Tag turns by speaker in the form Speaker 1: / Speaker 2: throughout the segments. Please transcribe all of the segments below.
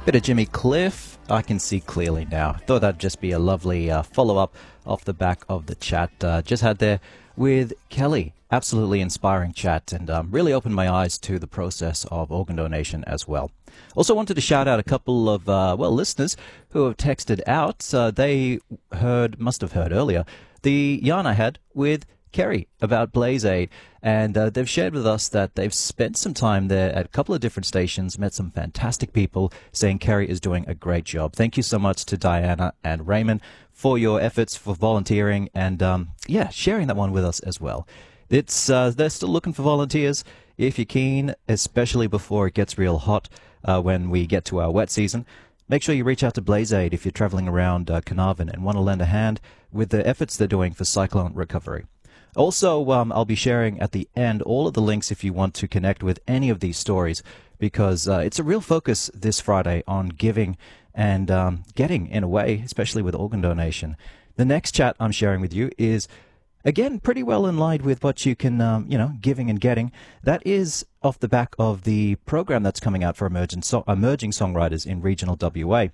Speaker 1: Bit of Jimmy Cliff. I can see clearly now. Thought that'd just be a lovely follow-up off the back of the chat just had there with Kelly. Absolutely inspiring chat, and really opened my eyes to the process of organ donation as well. Also wanted to shout out a couple of listeners who have texted out. They must have heard earlier, the yarn I had with Kerry about Blaze Aid, and they've shared with us that they've spent some time there at a couple of different stations, met some fantastic people, saying Kerry is doing a great job. Thank you so much to Diana and Raymond for your efforts, for volunteering, and sharing that one with us as well. It's they're still looking for volunteers if you're keen, especially before it gets real hot when we get to our wet season. Make sure you reach out to Blaze Aid if you're traveling around Carnarvon and want to lend a hand with the efforts they're doing for cyclone recovery. Also, I'll be sharing at the end all of the links if you want to connect with any of these stories, because it's a real focus this Friday on giving and getting, in a way, especially with organ donation. The next chat I'm sharing with you is, again, pretty well in line with what you can, giving and getting. That is off the back of the program that's coming out for emerging songwriters in regional WA.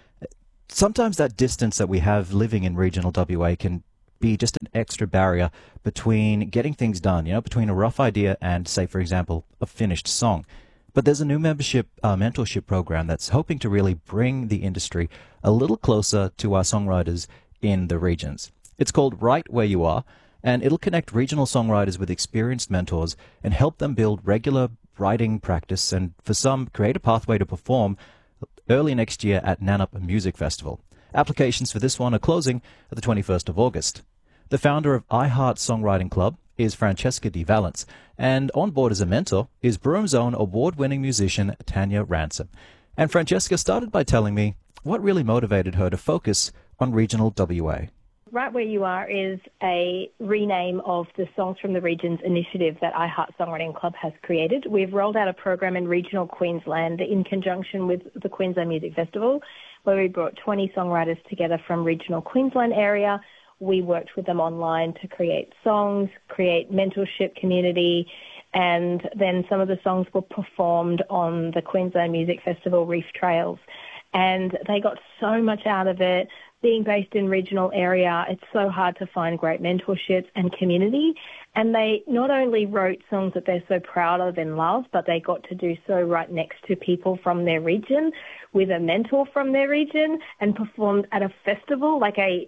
Speaker 1: Sometimes that distance that we have living in regional WA can be just an extra barrier between getting things done, between a rough idea and, say, for example, a finished song. But there's a new mentorship program that's hoping to really bring the industry a little closer to our songwriters in the regions. It's called Write Where You Are, and it'll connect regional songwriters with experienced mentors and help them build regular writing practice, and for some, create a pathway to perform early next year at Nannup Music Festival. Applications for this one are closing at the 21st of August. The founder of iHeart Songwriting Club is Francesca De Valence, and on board as a mentor is Broom's own award-winning musician Tanya Ransom. And Francesca started by telling me what really motivated her to focus on regional WA.
Speaker 2: Right Where You Are is a rename of the Songs from the Regions initiative that iHeart Songwriting Club has created. We've rolled out a program in regional Queensland in conjunction with the Queensland Music Festival, where we brought 20 songwriters together from regional Queensland area. We worked with them online to create songs, create mentorship community, and then some of the songs were performed on the Queensland Music Festival Reef Trails. And they got so much out of it. Being based in regional area, it's so hard to find great mentorships and community. And they not only wrote songs that they're so proud of and love, but they got to do so right next to people from their region with a mentor from their region, and performed at a festival, like a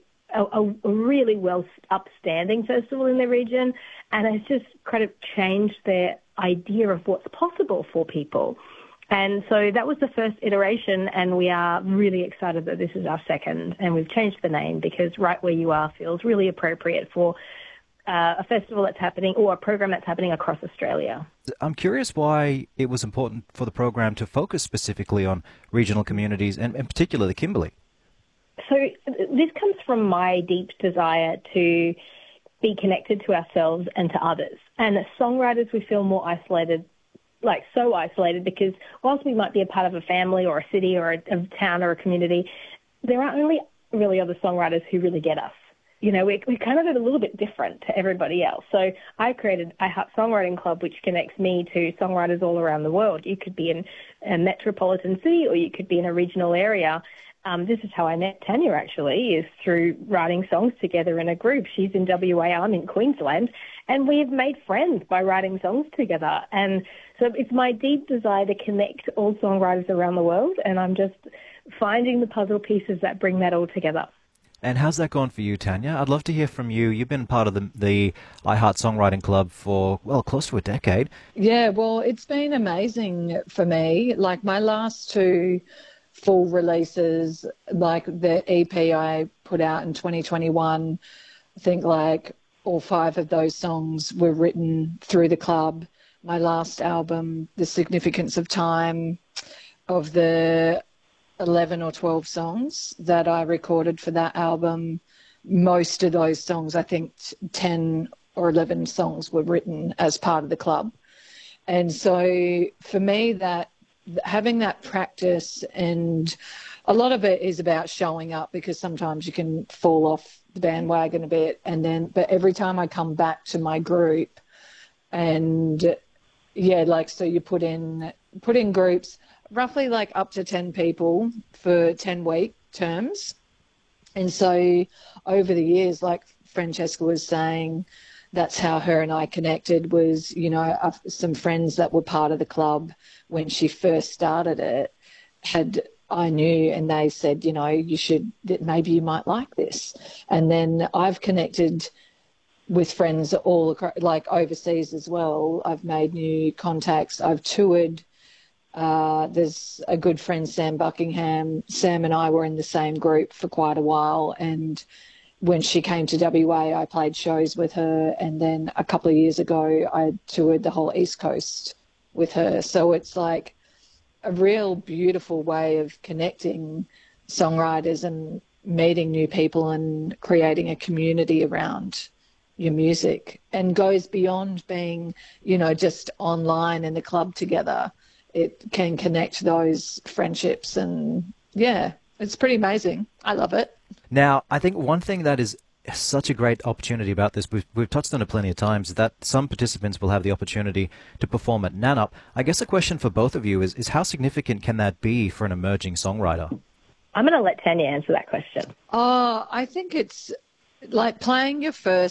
Speaker 2: really well upstanding festival in their region. And it's just kind of changed their idea of what's possible for people. And so that was the first iteration, and we are really excited that this is our second, and we've changed the name because Right Where You Are feels really appropriate for a festival that's happening, or a program that's happening across Australia.
Speaker 1: I'm curious why it was important for the program to focus specifically on regional communities, and in particular the Kimberley.
Speaker 2: So this comes from my deep desire to be connected to ourselves and to others. And as songwriters, we feel more isolated, like so isolated, because whilst we might be a part of a family or a city or a town or a community, there are only really other songwriters who really get us. We're kind of a little bit different to everybody else. So I created iHeart Songwriting Club, which connects me to songwriters all around the world. You could be in a metropolitan city, or you could be in a regional area. This is how I met Tanya, actually, is through writing songs together in a group. She's in WA, I'm in Queensland, and we've made friends by writing songs together. And so it's my deep desire to connect all songwriters around the world, and I'm just finding the puzzle pieces that bring that all together.
Speaker 1: And how's that gone for you, Tanya? I'd love to hear from you. You've been part of the iHeart Songwriting Club for, close to a decade.
Speaker 3: Yeah, well, it's been amazing for me. Like my last two full releases, like the EP I put out in 2021, I think like all 5 of those songs were written through the club. My last album, The Significance of Time, of the 11 or 12 songs that I recorded for that album, most of those songs, I think 10 or 11 songs were written as part of the club. And so for me, that having that practice, and a lot of it is about showing up, because sometimes you can fall off the bandwagon a bit, but every time I come back to my group, and so you put in groups, roughly like up to 10 people for 10-week terms. And so over the years, like Francesca was saying, that's how her and I connected was, you know, some friends that were part of the club when she first started it I knew, and they said, you know, maybe you might like this. And then I've connected with friends all across, like overseas as well. I've made new contacts. I've toured. There's a good friend, Sam Buckingham. Sam and I were in the same group for quite a while, and when she came to WA, I played shows with her, and then a couple of years ago, I toured the whole East Coast with her. So it's like a real beautiful way of connecting songwriters and meeting new people and creating a community around your music, and goes beyond being, you know, just online in the club together. It can connect those friendships, and yeah, it's pretty amazing. I love it.
Speaker 1: Now, I think one thing that is such a great opportunity about this, we've touched on it plenty of times, is that some participants will have the opportunity to perform at Nannup. I guess a question for both of you is how significant can that be for an emerging songwriter?
Speaker 2: I'm going to let Tanya answer that question.
Speaker 3: I think it's like playing your first